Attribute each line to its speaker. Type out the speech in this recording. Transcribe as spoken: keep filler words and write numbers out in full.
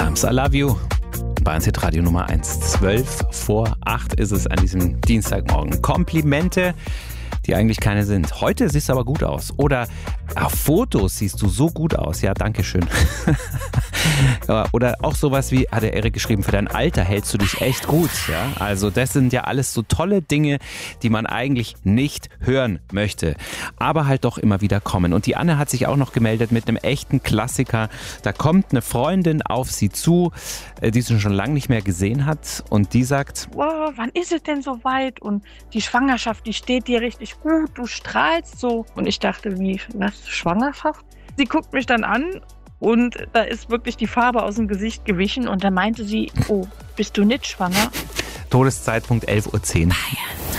Speaker 1: Sometimes I Love You. Bayern Hit Radio Nummer eins. zwölf vor acht ist es an diesem Dienstagmorgen. Komplimente, die eigentlich keine sind. Heute siehst du aber gut aus. Oder auf Fotos siehst du so gut aus. Ja, danke schön. Oder auch sowas wie, hat der Erik geschrieben, für dein Alter hältst du dich echt gut. Ja? Also das sind ja alles so tolle Dinge, die man eigentlich nicht hören möchte. Aber halt doch immer wieder kommen. Und die Anne hat sich auch noch gemeldet mit einem echten Klassiker. Da kommt eine Freundin auf sie zu, die sie schon lange nicht mehr gesehen hat. Und die sagt,
Speaker 2: wow, wann ist es denn soweit? Und die Schwangerschaft, die steht dir richtig gut, du strahlst so. Und ich dachte, wie, was, Schwangerschaft? Sie guckt mich dann an und da ist wirklich die Farbe aus dem Gesicht gewichen. Und da meinte sie, oh, bist du nicht schwanger?
Speaker 1: Todeszeitpunkt elf Uhr zehn.
Speaker 3: Bayern.